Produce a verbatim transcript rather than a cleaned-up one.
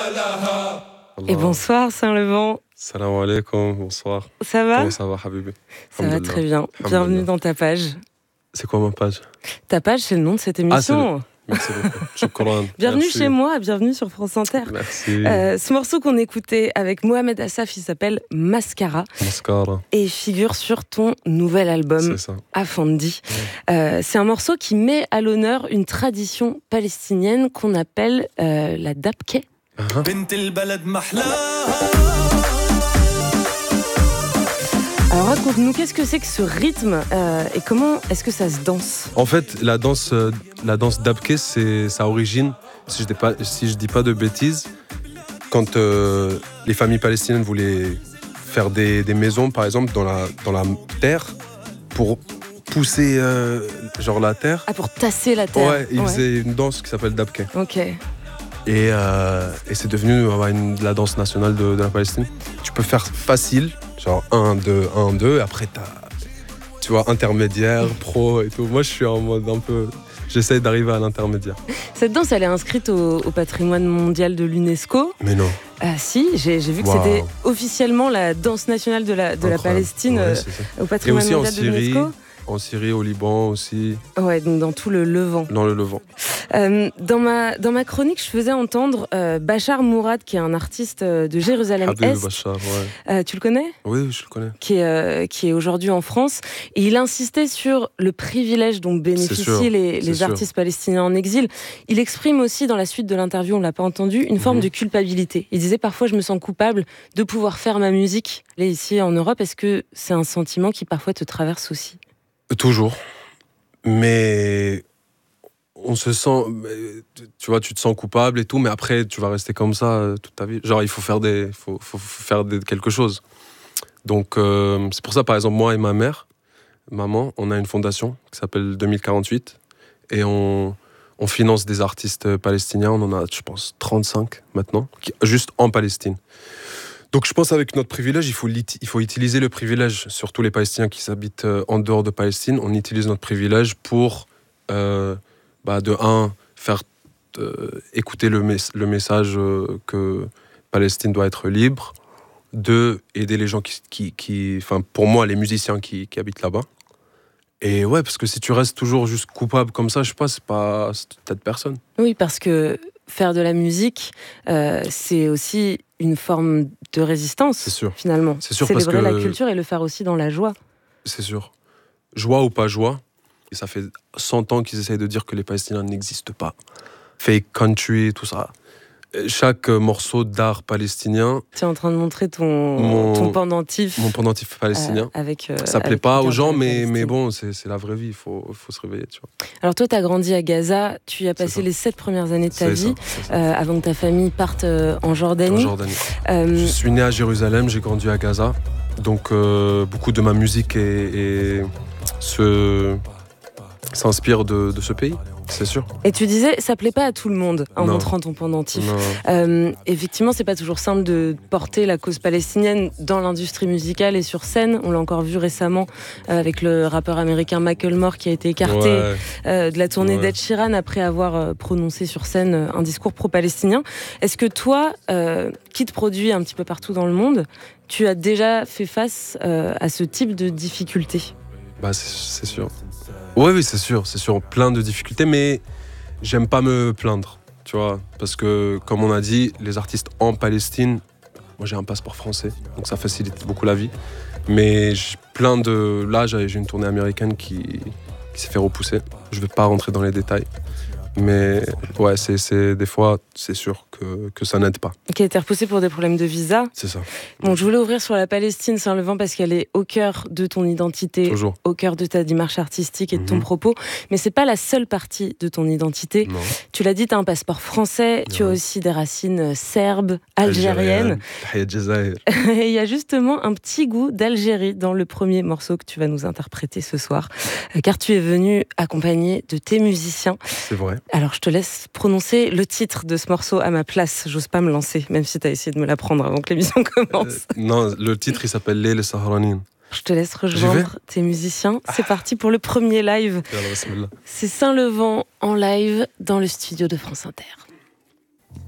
Et bonsoir Saint-Levant. Salam alaikum, bonsoir. Ça va? Comment ça va, Habibi? Ça va très bien. Bienvenue dans ta page. C'est quoi ma page? Ta page, c'est le nom de cette émission. Ah, Merci beaucoup. Shukran. Bienvenue Merci. chez moi, bienvenue sur France Inter. Merci. Euh, ce morceau qu'on écoutait avec Mohamed Assaf, il s'appelle Mascara. Mascara. Et figure sur ton nouvel album, Afandi. Ouais. Euh, c'est un morceau qui met à l'honneur une tradition palestinienne qu'on appelle euh, la dabke. Uh-huh. Alors raconte-nous, qu'est-ce que c'est que ce rythme euh, et comment est-ce que ça se danse? En fait, la danse, euh, la danse dabke, c'est sa origine, si je dis pas, si je dis pas de bêtises, quand euh, les familles palestiniennes voulaient faire des, des maisons, par exemple, dans la, dans la terre, pour pousser euh, genre la terre. Ah, pour tasser la terre. Ouais, ils ouais. faisaient une danse qui s'appelle dabke. Ok. Et, euh, et c'est devenu ouais, une, la danse nationale de, de la Palestine. Tu peux faire facile, genre un, deux, un, deux, et après t'as, tu vois, intermédiaire, pro et tout. Moi, je suis en mode un peu, j'essaie d'arriver à l'intermédiaire. Cette danse, elle est inscrite au, au patrimoine mondial de l'UNESCO. Mais non. Ah si, j'ai, j'ai vu que wow. C'était officiellement la danse nationale de la, de la Palestine ouais, euh, au patrimoine mondial de Syrie, l'UNESCO. En Syrie, au Liban aussi. Ouais, donc dans tout le Levant. Dans le Levant. Euh, dans, ma, dans ma chronique, je faisais entendre euh, Bachar Mourad, qui est un artiste de Jérusalem-Est. Bachar, ouais. Euh, tu le connais? Oui, je le connais. Qui est, euh, qui est aujourd'hui en France. Et il insistait sur le privilège dont bénéficient les, les artistes palestiniens en exil. Il exprime aussi, dans la suite de l'interview, on ne l'a pas entendu, une mm-hmm. forme de culpabilité. Il disait parfois, je me sens coupable de pouvoir faire ma musique. Là, ici, en Europe, est-ce que c'est un sentiment qui parfois te traverse aussi? Toujours. Mais on se sent, tu vois, tu te sens coupable et tout, mais après, tu vas rester comme ça toute ta vie. Genre, il faut faire, des, faut, faut faire des, quelque chose. Donc, euh, c'est pour ça, par exemple, moi et ma mère, maman, on a une fondation qui s'appelle deux mille quarante-huit et on, on finance des artistes palestiniens. On en a, je pense, trente-cinq maintenant, qui, juste en Palestine. Donc je pense avec notre privilège, il faut, il faut utiliser le privilège, surtout les Palestiniens qui habitent en dehors de Palestine, on utilise notre privilège pour, euh, bah, de un, faire euh, écouter le, mes- le message euh, que Palestine doit être libre, deux, aider les gens qui, qui, qui enfin pour moi, les musiciens qui, qui habitent là-bas. Et ouais, parce que si tu restes toujours juste coupable comme ça, je sais pas, c'est pas, c'est peut-être personne. Oui, parce que faire de la musique, euh, c'est aussi une forme de résistance, c'est sûr. Finalement. C'est sûr, célébrer parce que la culture et le faire aussi dans la joie. C'est sûr. Joie ou pas joie, et ça fait cent ans qu'ils essayent de dire que les Palestiniens n'existent pas. Fake country, tout ça. Chaque morceau d'art palestinien... Tu es en train de montrer ton, mon, ton pendentif. Mon pendentif palestinien. Euh, avec, euh, ça plaît pas aux gens, mais, mais bon, c'est, c'est la vraie vie, il faut, faut se réveiller, tu vois. Alors toi, tu as grandi à Gaza, tu y as passé les sept premières années de ta c'est vie, ça, euh, avant que ta famille parte euh, en Jordanie. En Jordanie. Euh... Je suis né à Jérusalem, j'ai grandi à Gaza, donc euh, beaucoup de ma musique est, est, se, s'inspire de, de ce pays. C'est sûr. Et tu disais, ça plaît pas à tout le monde en non. montrant ton pendentif. Euh, effectivement, c'est pas toujours simple de porter la cause palestinienne dans l'industrie musicale et sur scène. On l'a encore vu récemment euh, avec le rappeur américain Macklemore qui a été écarté ouais. euh, de la tournée ouais. d'Ed Sheeran après avoir euh, prononcé sur scène euh, un discours pro-palestinien. Est-ce que toi, euh, qui te produit un petit peu partout dans le monde, tu as déjà fait face euh, à ce type de difficultés? Bah, c'est, c'est sûr. Oui, oui, c'est sûr, c'est sûr, plein de difficultés, mais j'aime pas me plaindre, tu vois, parce que, comme on a dit, les artistes en Palestine, moi j'ai un passeport français, donc ça facilite beaucoup la vie, mais j'ai plein de... Là, j'ai une tournée américaine qui, qui s'est fait repousser, je vais pas rentrer dans les détails, mais ouais, c'est, c'est, des fois, c'est sûr que, que ça n'aide pas. Qui a été repoussé pour des problèmes de visa. C'est ça. Bon, je voulais ouvrir sur la Palestine Saint-Levant parce qu'elle est au cœur de ton identité, Toujours. Au cœur de ta démarche artistique et de ton mmh. propos. Mais c'est pas la seule partie de ton identité. Non. Tu l'as dit, tu as un passeport français, ouais. Tu as aussi des racines serbes, algériennes. Algérienne. Et il y a justement un petit goût d'Algérie dans le premier morceau que tu vas nous interpréter ce soir. Car tu es venu accompagné de tes musiciens. C'est vrai. Alors, je te laisse prononcer le titre de ce morceau à ma place. J'ose pas me lancer, même si tu as essayé de me l'apprendre avant que l'émission commence. Euh, non, le titre, il s'appelle Leil Sahranin. Je te laisse rejoindre tes musiciens. C'est parti pour le premier live. C'est Saint-Levant en live dans le studio de France Inter.